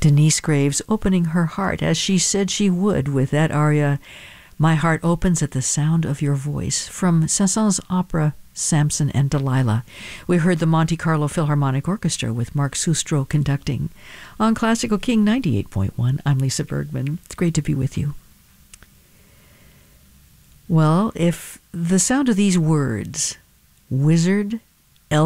Denise Graves opening her heart as she said she would with that aria, My Heart Opens at the Sound of Your Voice, from Saint-Saëns' opera Samson and Delilah. We heard the Monte Carlo Philharmonic Orchestra with Mark Sustro conducting. On Classical King 98.1, I'm Lisa Bergman. It's great to be with you. Well, if the sound of these words, wizard